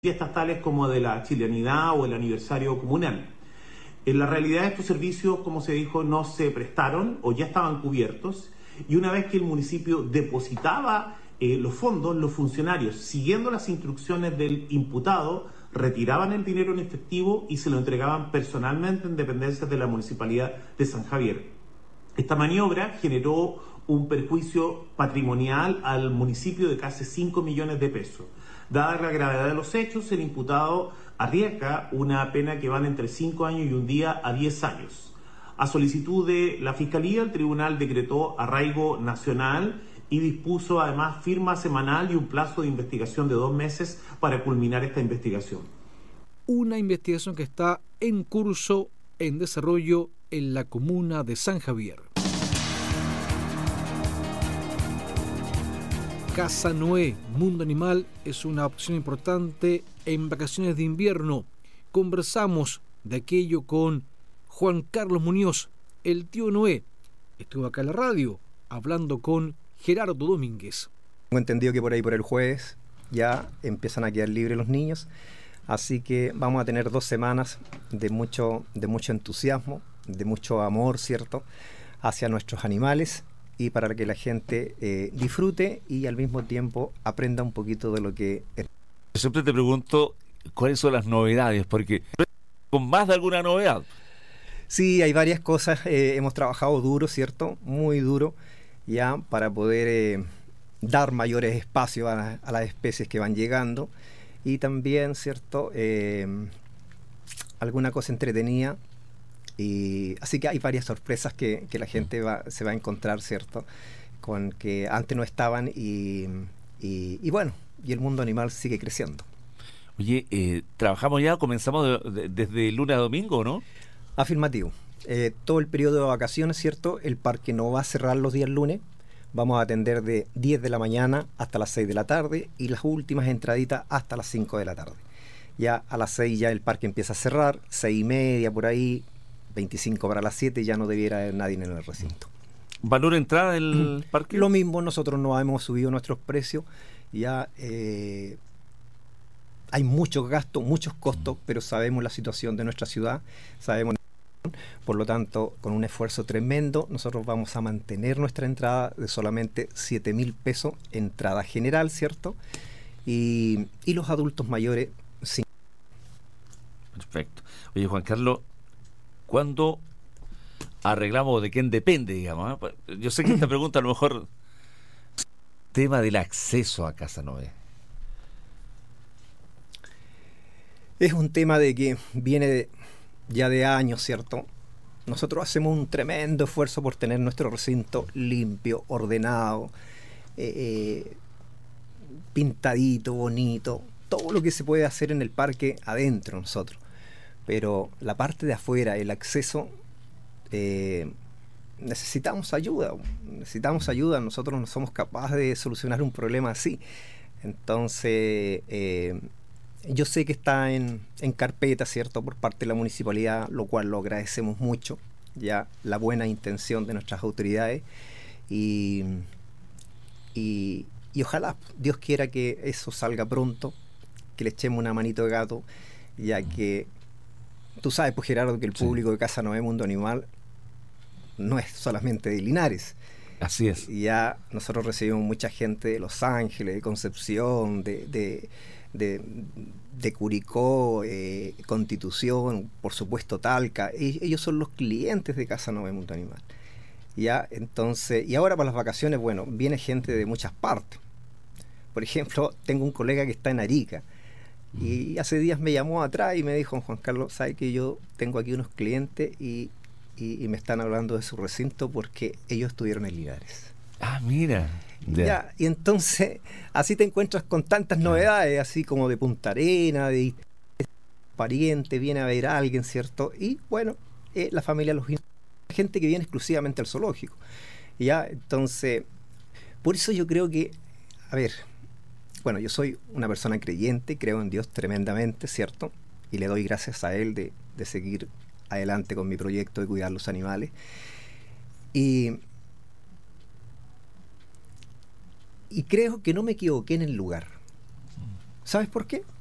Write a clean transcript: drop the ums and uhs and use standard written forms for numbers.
fiestas tales como de la chilenidad o el aniversario comunal. En la realidad estos servicios, como se dijo, no se prestaron o ya estaban cubiertos, y una vez que el municipio depositaba los fondos, los funcionarios, siguiendo las instrucciones del imputado, retiraban el dinero en efectivo y se lo entregaban personalmente en dependencias de la Municipalidad de San Javier. Esta maniobra generó un perjuicio patrimonial al municipio de casi 5 millones de pesos. Dada la gravedad de los hechos, el imputado arriesga una pena que van entre 5 años y un día a 10 años. A solicitud de la Fiscalía, el tribunal decretó arraigo nacional y dispuso además firma semanal y un plazo de investigación de 2 meses para culminar esta investigación. Una investigación que está en curso, en desarrollo en la comuna de San Javier. Casa Noé, Mundo Animal, es una opción importante en vacaciones de invierno. Conversamos de aquello con Juan Carlos Muñoz, el tío Noé. Estuvo acá en la radio hablando con Gerardo Domínguez. Tengo entendido que por ahí por el jueves ya empiezan a quedar libres los niños, así que vamos a tener 2 semanas de mucho entusiasmo, de mucho amor, ¿cierto?, hacia nuestros animales, y para que la gente disfrute y al mismo tiempo aprenda un poquito de lo que es. Siempre te pregunto cuáles son las novedades, porque con más de alguna novedad. Sí, hay varias cosas. Hemos trabajado duro, ¿cierto? Muy duro, ya para poder dar mayores espacios a las especies que van llegando, y también, ¿cierto?, alguna cosa entretenida. Y así que hay varias sorpresas que la gente se va a encontrar, ¿cierto?, con que antes no estaban, y bueno, y el mundo animal sigue creciendo. Oye, trabajamos ya, comenzamos desde lunes a domingo, ¿no? Afirmativo. Todo el periodo de vacaciones, ¿cierto? El parque no va a cerrar los días lunes. Vamos a atender de 10 de la mañana hasta las 6 de la tarde y las últimas entraditas hasta las 5 de la tarde. Ya a las 6 ya el parque empieza a cerrar, 6:30 por ahí, 25 para las 7 ya no debiera haber nadie en el recinto. ¿Valor de entrada del parque? Lo mismo, nosotros no hemos subido nuestros precios. Ya hay muchos gastos, muchos costos, pero sabemos la situación de nuestra ciudad, sabemos. Por lo tanto, con un esfuerzo tremendo, nosotros vamos a mantener nuestra entrada de solamente 7.000 pesos, entrada general, ¿cierto? Y los adultos mayores, 5. Perfecto. Oye, Juan Carlos, ¿cuándo arreglamos, de quién depende, digamos? Yo sé que esta pregunta a lo mejor tema del acceso a Casa Noé. Es un tema de que viene ya de años, ¿cierto? Nosotros hacemos un tremendo esfuerzo por tener nuestro recinto limpio, ordenado, pintadito, bonito, todo lo que se puede hacer en el parque adentro nosotros. Pero la parte de afuera, el acceso, necesitamos ayuda, nosotros no somos capaces de solucionar un problema así. Entonces, yo sé que está en carpeta, ¿cierto?, por parte de la municipalidad, lo cual lo agradecemos mucho, ya la buena intención de nuestras autoridades, y ojalá Dios quiera que eso salga pronto, que le echemos una manito de gato, ya que tú sabes, pues, Gerardo, que el público de Casa Noé Mundo Animal no es solamente de Linares. Así es. Ya nosotros recibimos mucha gente de Los Ángeles, de Concepción, de Curicó, Constitución, por supuesto Talca. Ellos son los clientes de Casa Noé Mundo Animal. Ya, entonces, y ahora para las vacaciones, bueno, viene gente de muchas partes. Por ejemplo, tengo un colega que está en Arica, y hace días me llamó atrás y me dijo: Juan Carlos, ¿sabe que yo tengo aquí unos clientes y me están hablando de su recinto porque ellos estuvieron en Linares? Ah, mira. Ya, y entonces así te encuentras con tantas novedades, así como de Punta Arena, de pariente, viene a ver a alguien, ¿cierto? Y bueno, la familia, gente que viene exclusivamente al zoológico. Ya, entonces, por eso yo creo que, a ver, bueno, yo soy una persona creyente, creo en Dios tremendamente, ¿cierto? Y le doy gracias a Él de seguir adelante con mi proyecto de cuidar los animales. Y creo que no me equivoqué en el lugar. ¿Sabes por qué?